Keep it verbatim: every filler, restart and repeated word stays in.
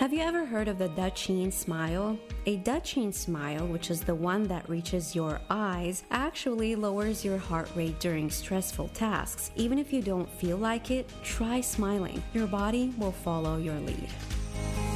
Have you ever heard of the Dutchine smile? A Dutchine smile, which is the one that reaches your eyes, actually lowers your heart rate during stressful tasks. Even if you don't feel like it, try smiling. Your body will follow your lead.